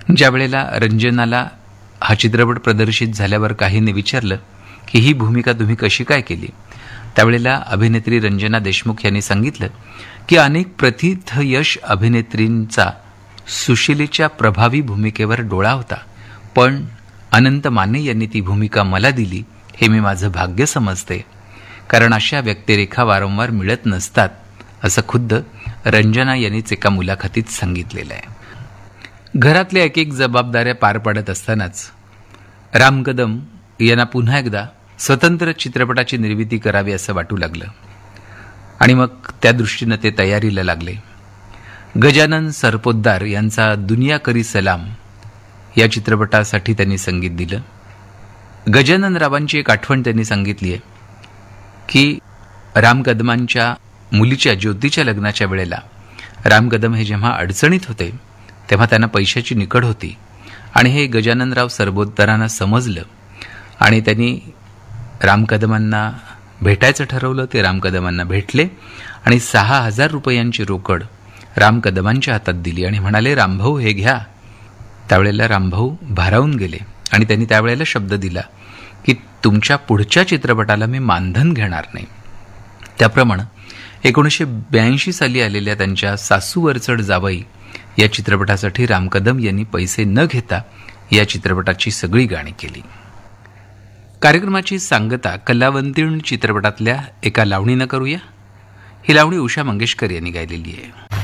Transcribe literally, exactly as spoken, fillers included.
ज्या वेळेला रंजनाला हा चित्रपट प्रदर्शित झाल्यावर काहींनी विचारलं की ही भूमिका तुम्ही कशी काय केली, त्यावेळेला अभिनेत्री रंजना देशमुख यांनी सांगितलं की अनेक प्रथित यश अभिनेत्रींचा सुशिलेच्या प्रभावी भूमिकेवर डोळा होता, पण अनंत माने यांनी ती भूमिका मला दिली हे मी माझं भाग्य समजते, कारण अशा व्यक्तिरेखा वारंवार मिळत नसतात, असं खुद्द रंजना यांनीच एका मुलाखतीत सांगितलेलं आहे. घरातल्या एक एक जबाबदाऱ्या पार पाडत असतानाच राम कदम यांना पुन्हा एकदा स्वतंत्र चित्रपटाची निर्मिती करावी असं वाटू लागलं आणि मग त्या दृष्टीनं ते तयारीला लागले. गजानन सरपोतदार यांचा दुनिया करी सलाम या चित्रपटासाठी त्यांनी संगीत दिलं. गजानन रावांची एक आठवण त्यांनी सांगितली आहे की राम कदमांच्या मुलीच्या ज्योतीच्या लग्नाच्या वेळेला राम कदम हे जेव्हा अडचणीत होते तेव्हा त्यांना पैशाची निकड होती आणि हे गजाननराव सरपोतदारांना समजलं आणि त्यांनी राम कदमांना भेटायचं ठरवलं. ते राम कदमांना भेटले आणि सहा हजार रुपयांची रोकड राम कदमांच्या हातात दिली आणि म्हणाले, रामभाऊ हे घ्या. त्यावेळेला रामभाऊ भारावून गेले आणि त्यांनी त्यावेळेला शब्द दिला की तुमच्या पुढच्या चित्रपटाला मी मानधन घेणार नाही. त्याप्रमाणे एकोणीसशे ब्याऐंशी साली आलेल्या त्यांच्या सासू वरचढ जावई या चित्रपटासाठी राम कदम यांनी पैसे न घेता या चित्रपटाची सगळी गाणी केली. कार्यक्रमाची सांगता कलावंतीण चित्रपटातल्या एका लावणीनं करूया. ही लावणी उषा मंगेशकर यांनी गायलेली आहे.